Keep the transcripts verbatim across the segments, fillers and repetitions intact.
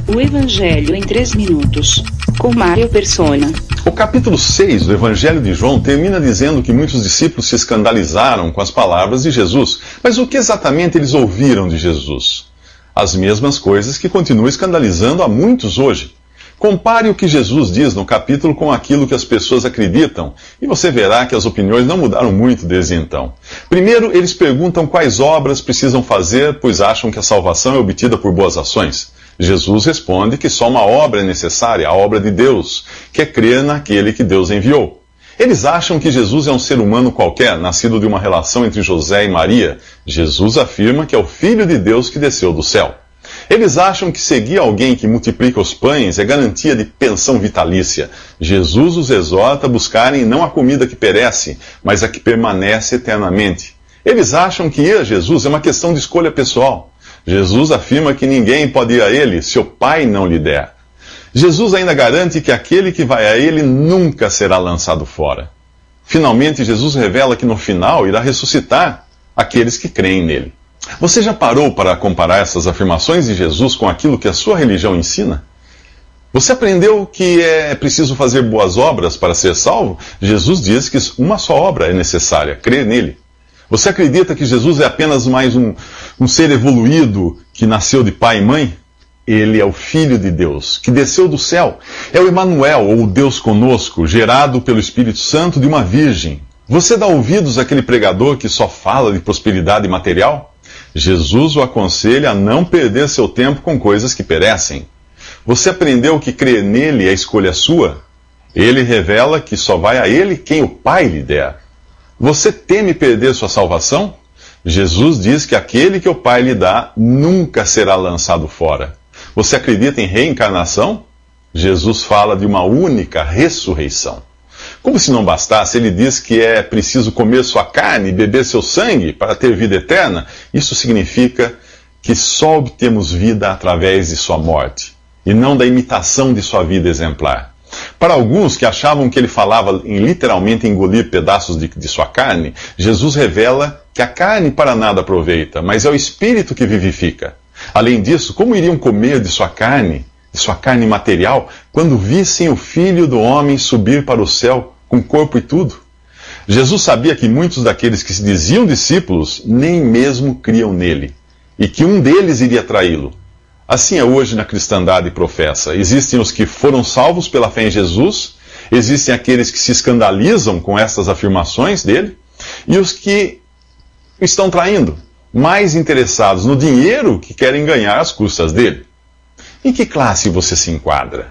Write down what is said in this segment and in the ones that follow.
O Evangelho em três minutos, com Mário Persona. O capítulo seis do Evangelho de João termina dizendo que muitos discípulos se escandalizaram com as palavras de Jesus. Mas o que exatamente eles ouviram de Jesus? As mesmas coisas que continuam escandalizando a muitos hoje. Compare o que Jesus diz no capítulo com aquilo que as pessoas acreditam, e você verá que as opiniões não mudaram muito desde então. Primeiro, eles perguntam quais obras precisam fazer, pois acham que a salvação é obtida por boas ações. Jesus responde que só uma obra é necessária, a obra de Deus, que é crer naquele que Deus enviou. Eles acham que Jesus é um ser humano qualquer, nascido de uma relação entre José e Maria. Jesus afirma que é o Filho de Deus que desceu do céu. Eles acham que seguir alguém que multiplica os pães é garantia de pensão vitalícia. Jesus os exorta a buscarem não a comida que perece, mas a que permanece eternamente. Eles acham que ir a Jesus é uma questão de escolha pessoal. Jesus afirma que ninguém pode ir a ele se o Pai não lhe der. Jesus ainda garante que aquele que vai a ele nunca será lançado fora. Finalmente, Jesus revela que no final irá ressuscitar aqueles que creem nele. Você já parou para comparar essas afirmações de Jesus com aquilo que a sua religião ensina? Você aprendeu que é preciso fazer boas obras para ser salvo? Jesus diz que uma só obra é necessária, crer nele. Você acredita que Jesus é apenas mais um, um ser evoluído que nasceu de pai e mãe? Ele é o Filho de Deus, que desceu do céu. É o Emanuel, ou o Deus conosco, gerado pelo Espírito Santo de uma virgem. Você dá ouvidos àquele pregador que só fala de prosperidade material? Jesus o aconselha a não perder seu tempo com coisas que perecem. Você aprendeu que crer nele é escolha sua? Ele revela que só vai a ele quem o Pai lhe der. Você teme perder sua salvação? Jesus diz que aquele que o Pai lhe dá nunca será lançado fora. Você acredita em reencarnação? Jesus fala de uma única ressurreição. Como se não bastasse, ele diz que é preciso comer sua carne e beber seu sangue para ter vida eterna. Isso significa que só obtemos vida através de sua morte, e não da imitação de sua vida exemplar. Para alguns que achavam que ele falava em literalmente engolir pedaços de, de sua carne, Jesus revela que a carne para nada aproveita, mas é o Espírito que vivifica. Além disso, como iriam comer de sua carne, de sua carne material, quando vissem o Filho do Homem subir para o céu com corpo e tudo? Jesus sabia que muitos daqueles que se diziam discípulos nem mesmo criam nele, e que um deles iria traí-lo. Assim é hoje na cristandade professa. Existem os que foram salvos pela fé em Jesus, existem aqueles que se escandalizam com estas afirmações dele, e os que estão traindo, mais interessados no dinheiro que querem ganhar às custas dele. Em que classe você se enquadra?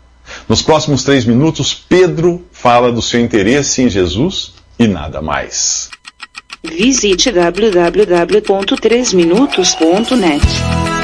Nos próximos três minutos, Pedro fala do seu interesse em Jesus e nada mais. Visite w w w ponto três minutos ponto net.